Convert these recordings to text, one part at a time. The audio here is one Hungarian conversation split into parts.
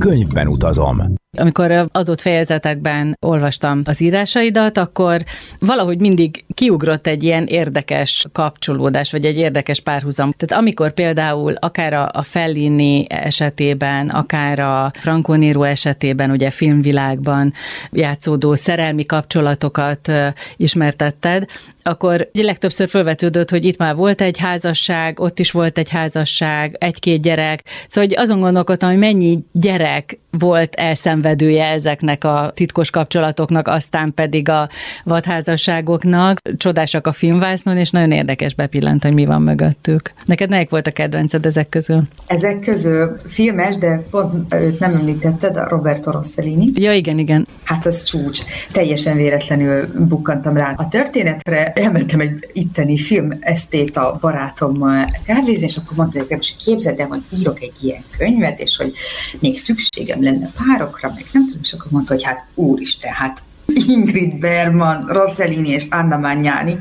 könyvben utazom. Amikor adott fejezetekben olvastam az írásaidat, akkor valahogy mindig kiugrott egy ilyen érdekes kapcsolódás, vagy egy érdekes párhuzam. Tehát amikor például akár a Fellini esetében, akár a Franco Nero esetében, ugye filmvilágban játszódó szerelmi kapcsolatokat ismertetted, akkor legtöbbször felvetődött, hogy itt már volt egy házasság, ott is volt egy házasság, egy-két gyerek. Szóval hogy azon gondolkodtam, hogy mennyi gyerek volt elszenvedője ezeknek a titkos kapcsolatoknak, aztán pedig a vadházasságoknak. Csodásak a filmvásznon, és nagyon érdekes bepillant, hogy mi van mögöttük. Neked melyik volt a kedvenced ezek közül? Ezek közül filmes, de pont őt nem említetted, a Roberto Rossellini. Ja, igen. Hát az csúcs. Teljesen véletlenül bukkantam rá a történetre. Elmentem egy itteni filmesztéta barátommal kávézni, és akkor mondta, hogy most képzeld el, hogy írok egy ilyen könyvet, és hogy még szükségem lenne párokra, meg nem tudom, és akkor mondta, hogy hát úristen, hát Ingrid Bergman, Rossellini és Anna Magnani,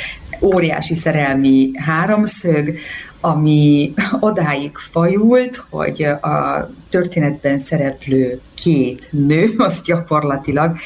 óriási szerelmi háromszög, ami odáig fajult, hogy a történetben szereplő két nő, az gyakorlatilag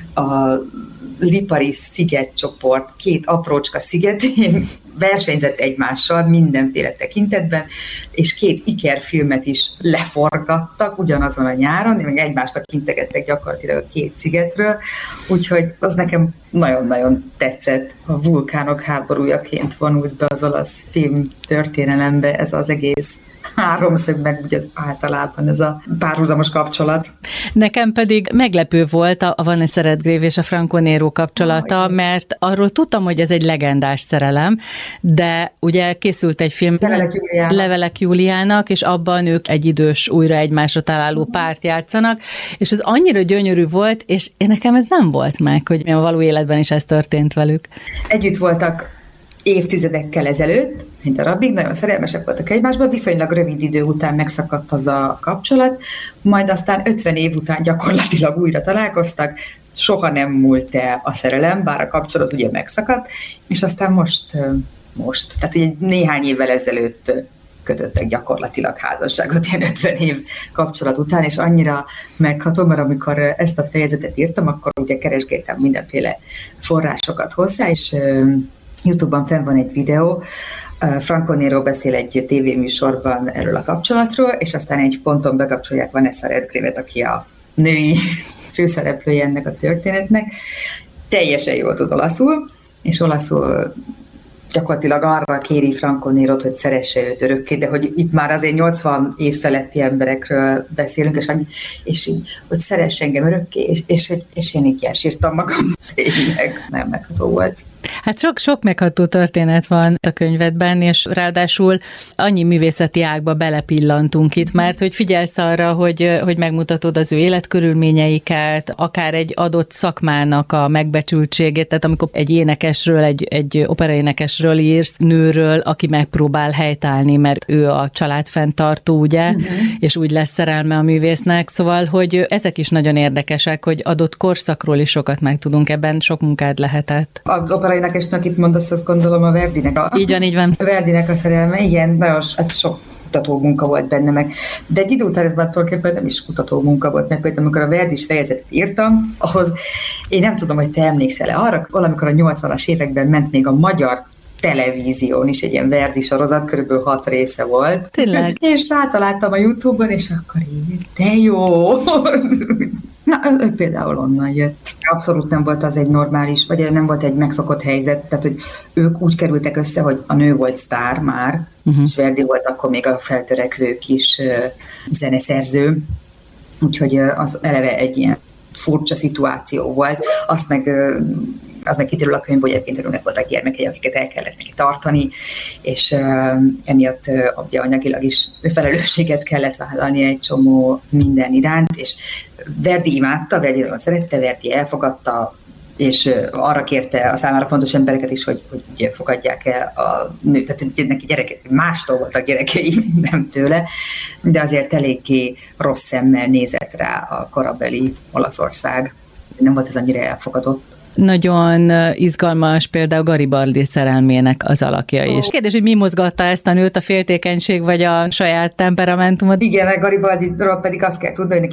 a Lipari szigetcsoport két aprócska szigetén versenyzett egymással mindenféle tekintetben, és két ikerfilmet is leforgattak ugyanazon a nyáron, meg egymásnak integettek gyakorlatilag a két szigetről, úgyhogy az nekem nagyon-nagyon tetszett. A vulkánok háborújaként vonult be az olasz film történelembe ez az egész háromszög, meg ugye az általában ez a párhuzamos kapcsolat. Nekem pedig meglepő volt a Vanessa Redgrave és a Franco Nero kapcsolata, mert arról tudtam, hogy ez egy legendás szerelem, de ugye készült egy film Levelek Júliának, és abban ők egy idős, újra egymásra találó párt játszanak, és ez annyira gyönyörű volt, és nekem ez nem volt meg, hogy a való életben is ez történt velük. Együtt voltak évtizedekkel ezelőtt, mint a darabig, nagyon szerelmesek voltak egymásban, viszonylag rövid idő után megszakadt az a kapcsolat, majd aztán 50 év után gyakorlatilag újra találkoztak, soha nem múlt el a szerelem, bár a kapcsolat ugye megszakadt, és aztán most, tehát ugye néhány évvel ezelőtt kötöttek gyakorlatilag házasságot, ilyen 50 év kapcsolat után, és annyira megható, mert amikor ezt a fejezetet írtam, akkor ugye keresgéltem mindenféle forrásokat hozzá, és YouTube-ban fenn van egy videó, Franco Nero beszél egy tévéműsorban erről a kapcsolatról, és aztán egy ponton bekapcsolják Vanessa Redgrave-et, aki a női főszereplője ennek a történetnek. Teljesen jól tud olaszul, és olaszul gyakorlatilag arra kéri Franco Nerot, hogy szeresse őt örökké, de hogy itt már azért 80 év feletti emberekről beszélünk, és így, hogy szeresse engem örökké, és én így elsírtam magam. Tényleg nem megható volt. Hát sok megható történet van a könyvedben, és ráadásul annyi művészeti ágba belepillantunk itt, mert hogy figyelsz arra, hogy megmutatod az ő életkörülményeiket, akár egy adott szakmának a megbecsültségét, tehát amikor egy énekesről, egy operaénekesről írsz, nőről, aki megpróbál helytállni, mert ő a család fenntartó, ugye, és úgy lesz szerelme a művésznek, szóval, hogy ezek is nagyon érdekesek, hogy adott korszakról is sokat megtudunk, ebben sok munkád lehetett. Az operaénekesnek itt mondasz, azt gondolom a Verdinek. Így van. A Verdinek a szerelme, igen, nagyon sok kutató munka volt benne meg. De egy idő után ez már tulajdonképpen nem is kutató munka volt, mert például amikor a Verdis fejezetet írtam, ahhoz én nem tudom, hogy te emlékszel-e arra, valamikor a 80-as években ment még a magyar televízión is egy ilyen Verdi sorozat, körülbelül 6 része volt. Tényleg? És rátaláltam a YouTube-on, és akkor így, de jó! Na, ő például onnan jött. Abszolút nem volt az egy normális, vagy nem volt egy megszokott helyzet, tehát hogy ők úgy kerültek össze, hogy a nő volt sztár már, és Verdi volt akkor még a feltörekvő kis zeneszerző, úgyhogy az eleve egy ilyen furcsa szituáció volt. Az meg kiderül a könyvből, hogy egyébként önnek voltak gyermekei, akiket el kellett neki tartani, és emiatt anyagilag is felelősséget kellett vállalni egy csomó minden iránt, és Verdi imádta, Verdi nagyon szerette, Verdi elfogadta, és arra kérte a számára fontos embereket is, hogy ugye fogadják el a nőt, tehát neki gyerekek, mástól voltak gyerekei, nem tőle, de azért eléggé rossz szemmel nézett rá a korabeli Olaszország. Nem volt ez annyira elfogadott. Nagyon izgalmas például Garibaldi szerelmének az alakja is. Kérdés, hogy mi mozgatta ezt a nőt, a féltékenység vagy a saját temperamentumot? Igen, Garibaldiról pedig azt kell tudni, hogy